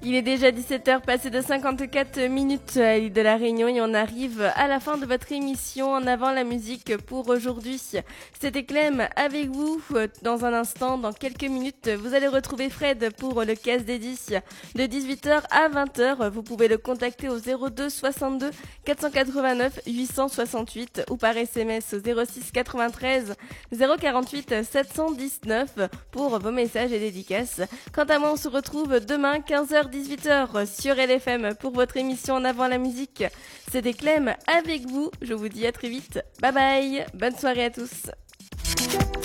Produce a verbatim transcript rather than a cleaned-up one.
Il est déjà dix-sept heures passé de cinquante-quatre minutes à l'île de la Réunion et on arrive à la fin de votre émission En avant la musique pour aujourd'hui. C'était Clem avec vous. Dans un instant, dans quelques minutes, vous allez retrouver Fred pour le Casse dédié de dix-huit heures à vingt heures. Vous pouvez le contacter au zéro deux soixante-deux quatre cent quatre-vingt-neuf huit cent soixante-huit ou par S M S au zéro six quatre-vingt-treize zéro quarante-huit sept cent dix-neuf pour vos messages et dédicaces. Quant à moi, on se retrouve demain quinze heures dix-huit heures sur L F M pour votre émission En avant la musique. C'était Clem avec vous. Je vous dis à très vite. Bye bye. Bonne soirée à tous.